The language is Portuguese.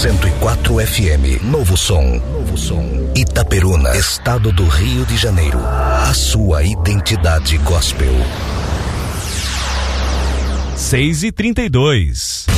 104 FM, Novo Som. Itaperuna, Estado do Rio de Janeiro. A sua identidade gospel. 6h32.